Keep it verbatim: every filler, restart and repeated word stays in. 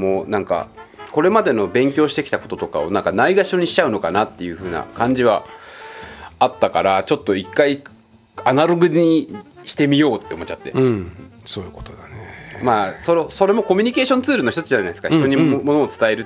もなんかこれまでの勉強してきたこととかをなんかないがしろにしちゃうのかなっていう風な感じはあったから、ちょっと一回アナログにしてみようって思っちゃって、 うん、そういうことだね。 まあそれ、それもコミュニケーションツールの一つじゃないですか、人にものを伝えるっ